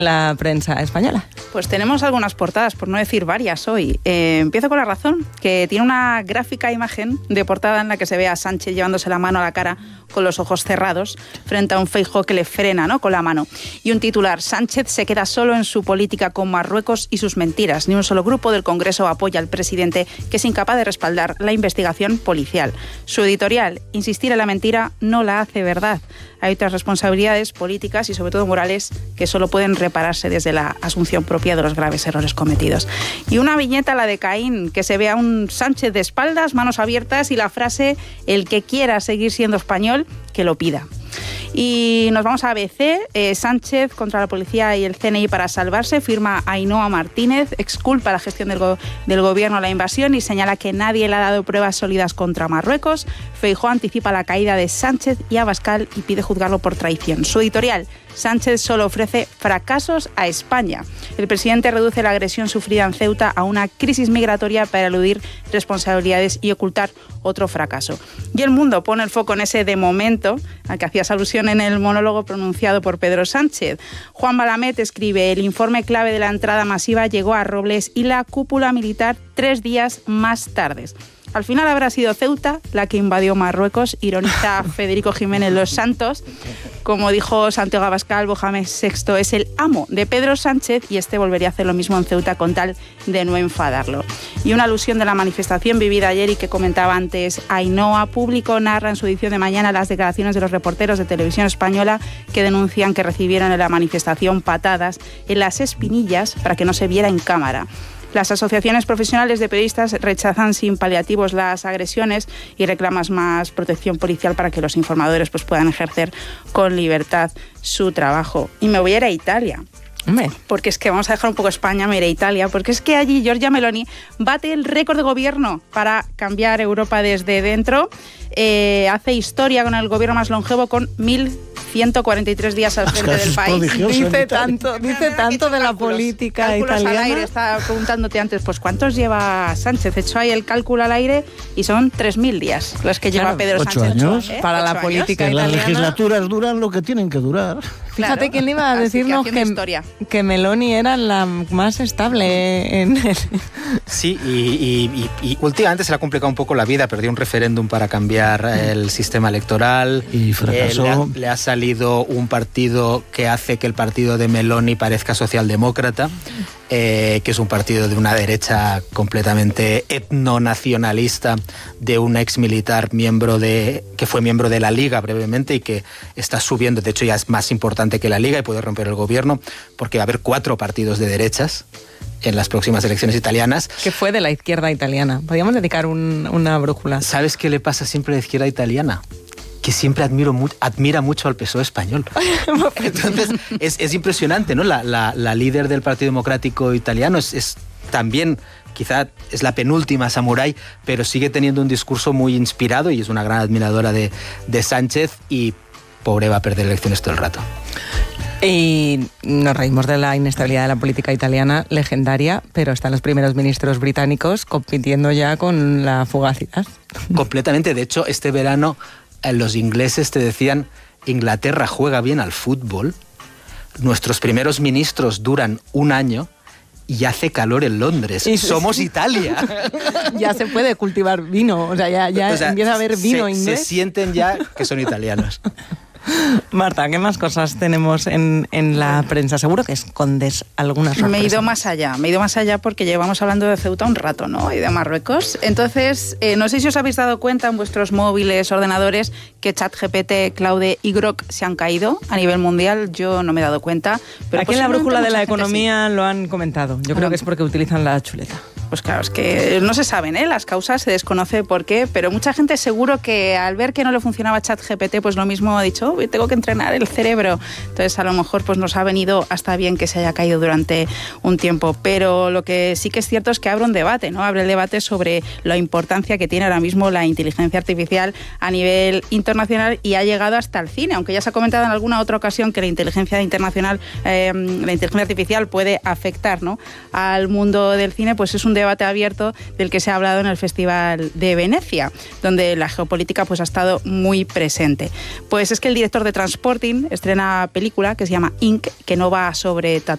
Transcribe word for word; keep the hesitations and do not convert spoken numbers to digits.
la prensa española. Pues tenemos algunas portadas, por no decir varias hoy. Eh, empiezo con La Razón, que tiene una gráfica imagen de portada en la que se ve a Sánchez llevándose la mano a la cara con los ojos cerrados frente a un Feijóo que le frena, ¿no?, con la mano. Y un titular: Sánchez se queda solo en su política con Marruecos y sus mentiras. Ni un solo grupo del Congreso apoya al presidente, que es incapaz de respaldar la investigación policial. Su editorial: insistir en la mentira no la hace verdad. Hay otras responsabilidades políticas y sobre todo morales que solo pueden repararse desde la asunción propia de los graves errores cometidos. Y una viñeta, la de Caín, que se ve a un Sánchez de espaldas, manos abiertas, y la frase: el que quiera seguir siendo español, que lo pida. Y nos vamos a A B C. Eh, Sánchez contra la policía y el C N I para salvarse. Firma Ainhoa Martínez, exculpa la gestión del, go- del gobierno a la invasión y señala que nadie le ha dado pruebas sólidas contra Marruecos. Feijóo anticipa la caída de Sánchez y Abascal y pide juzgarlo por traición. Su editorial: Sánchez solo ofrece fracasos a España. El presidente reduce la agresión sufrida en Ceuta a una crisis migratoria para eludir responsabilidades y ocultar otro fracaso. Y El Mundo pone el foco en ese de momento al que hacías alusión en el monólogo pronunciado por Pedro Sánchez. Juan Balamet escribe: el informe clave de la entrada masiva llegó a Robles y la cúpula militar tres días más tarde. Al final habrá sido Ceuta la que invadió Marruecos, ironiza Federico Jiménez Los Santos. Como dijo Santiago Abascal, Mohamed sexto es el amo de Pedro Sánchez y este volvería a hacer lo mismo en Ceuta con tal de no enfadarlo. Y una alusión de la manifestación vivida ayer y que comentaba antes Ainhoa: Público narra en su edición de mañana las declaraciones de los reporteros de Televisión Española que denuncian que recibieron en la manifestación patadas en las espinillas para que no se viera en cámara. Las asociaciones profesionales de periodistas rechazan sin paliativos las agresiones y reclaman más protección policial para que los informadores pues, puedan ejercer con libertad su trabajo. Y me voy a ir a Italia. Hombre. Porque es que vamos a dejar un poco España, me iré a Italia, porque es que allí Giorgia Meloni bate el récord de gobierno para cambiar Europa desde dentro. Eh, hace historia con el gobierno más longevo, con mil ciento cuarenta y tres días al frente del país. Dice tanto, dice tanto de la política cálculos italiana. Al aire, estaba preguntándote antes, pues ¿cuántos lleva Sánchez? He hecho ahí el cálculo al aire y son tres mil días los que lleva Claro, Pedro ocho Sánchez. años. ¿Eh? Para la Ocho política Que las italiana. legislaturas duran lo que tienen que durar. Fíjate Claro. quién iba a Así decirnos que que, haciendo historia. que Meloni era la más estable en el... Sí, y, y, y, y últimamente se le ha complicado un poco la vida. Perdió un referéndum para cambiar el sistema electoral. Y fracasó. Eh, le, ha, le ha salido un partido que hace que el partido de Meloni parezca socialdemócrata, eh, que es un partido de una derecha completamente etnonacionalista, de un ex militar miembro de, que fue miembro de la Liga brevemente y que está subiendo. De hecho, ya es más importante que la Liga y puede romper el gobierno porque va a haber cuatro partidos de derechas en las próximas elecciones italianas. que fue de la izquierda italiana. Podríamos dedicar un, una brújula. ¿Sabes qué le pasa siempre a la izquierda italiana? Que siempre admiro mu- admira mucho al P S O E español. Entonces, es, es impresionante, ¿no? La, la, la líder del Partido Democrático Italiano es, es también, quizá es la penúltima samurái, pero sigue teniendo un discurso muy inspirado y es una gran admiradora de, de Sánchez y pobre va a perder elecciones todo el rato. Y nos reímos de la inestabilidad de la política italiana, legendaria, pero están los primeros ministros británicos compitiendo ya con la fugacidad. Completamente. De hecho, este verano eh, los ingleses te decían: Inglaterra juega bien al fútbol, nuestros primeros ministros duran un año y hace calor en Londres. Y- Somos Italia. Ya se puede cultivar vino, o sea, ya, ya O sea, empieza a haber vino se, inglés. se sienten ya que son italianos. Marta, ¿qué más cosas tenemos en, en la prensa? Seguro que escondes alguna sorpresa. Me he ido más allá, me he ido más allá porque llevamos hablando de Ceuta un rato, ¿no? Y de Marruecos. Entonces, eh, no sé si os habéis dado cuenta en vuestros móviles, ordenadores, que ChatGPT, Claude y Grok se han caído a nivel mundial. Yo no me he dado cuenta. Pero Aquí en la posiblemente brújula de mucha la gente economía lo han comentado. Yo creo Ah. que es porque utilizan la chuleta. Pues claro, es que no se saben, ¿eh? Las causas, se desconoce por qué, pero mucha gente seguro que al ver que no le funcionaba ChatGPT, pues lo mismo ha dicho: uy, tengo que entrenar el cerebro. Entonces a lo mejor pues nos ha venido hasta bien que se haya caído durante un tiempo. Pero lo que sí que es cierto es que abre un debate, ¿no? Abre el debate sobre la importancia que tiene ahora mismo la inteligencia artificial a nivel internacional y ha llegado hasta el cine, aunque ya se ha comentado en alguna otra ocasión que la inteligencia internacional, eh, la inteligencia artificial puede afectar, ¿no?, al mundo del cine. Pues es un debate abierto del que se ha hablado en el Festival de Venecia, donde la geopolítica pues ha estado muy presente. Pues es que el director de Transporting estrena película que se llama Inc, que no va sobre tatuajes